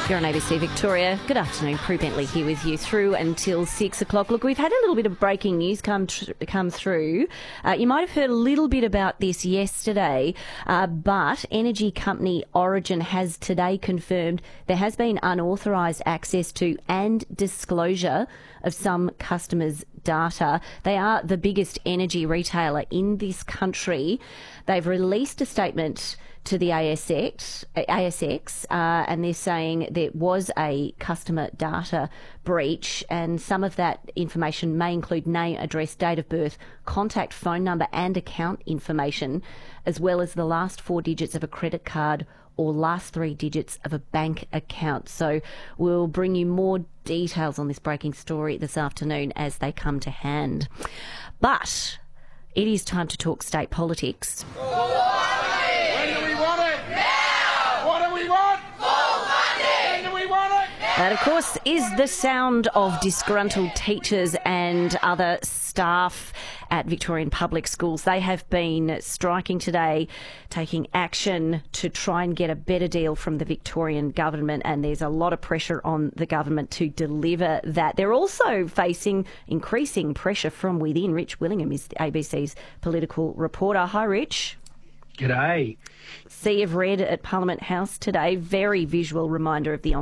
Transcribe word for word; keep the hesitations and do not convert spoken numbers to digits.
You're on A B C Victoria. Good afternoon, Prue Bentley here with you through until six o'clock. Look, we've had a little bit of breaking news come tr- come through. Uh, you might have heard a little bit about this yesterday, uh, but energy company Origin has today confirmed there has been unauthorised access to and disclosure of some customers' data. They are the biggest energy retailer in this country. They've released a statement to the A S X, A S X uh, and they're saying there was a customer data breach, and some of that information may include name, address, date of birth, contact phone number and account information, as well as the last four digits of a credit card or last three digits of a bank account. So we'll bring you more details on this breaking story this afternoon as they come to hand. But it is time to talk state politics. That, of course, is the sound of disgruntled teachers and other staff at Victorian public schools. They have been striking today, taking action to try and get a better deal from the Victorian government, and there's a lot of pressure on the government to deliver that. They're also facing increasing pressure from within. Rich Willingham is A B C's political reporter. Hi, Rich. G'day. Sea of Red at Parliament House today. Very visual reminder of the